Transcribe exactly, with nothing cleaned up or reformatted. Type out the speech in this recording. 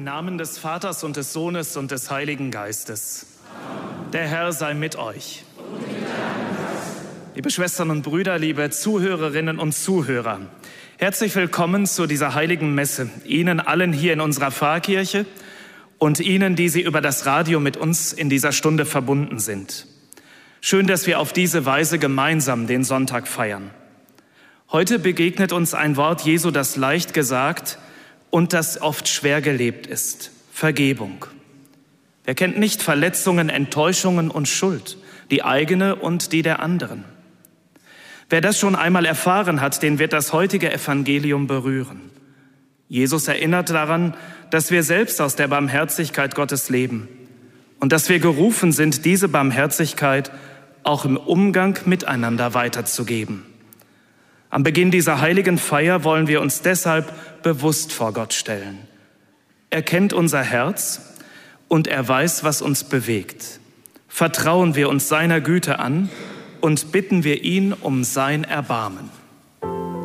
Im Namen des Vaters und des Sohnes und des Heiligen Geistes. Amen. Der Herr sei mit euch. Und mit deinem Geist. Liebe Schwestern und Brüder, liebe Zuhörerinnen und Zuhörer, herzlich willkommen zu dieser heiligen Messe. Ihnen allen hier in unserer Pfarrkirche und Ihnen, die Sie über das Radio mit uns in dieser Stunde verbunden sind. Schön, dass wir auf diese Weise gemeinsam den Sonntag feiern. Heute begegnet uns ein Wort Jesu, das leicht gesagt und das oft schwer gelebt ist: Vergebung. Wer kennt nicht Verletzungen, Enttäuschungen und Schuld, die eigene und die der anderen? Wer das schon einmal erfahren hat, den wird das heutige Evangelium berühren. Jesus erinnert daran, dass wir selbst aus der Barmherzigkeit Gottes leben und dass wir gerufen sind, diese Barmherzigkeit auch im Umgang miteinander weiterzugeben. Am Beginn dieser heiligen Feier wollen wir uns deshalb bewusst vor Gott stellen. Er kennt unser Herz und er weiß, was uns bewegt. Vertrauen wir uns seiner Güte an und bitten wir ihn um sein Erbarmen.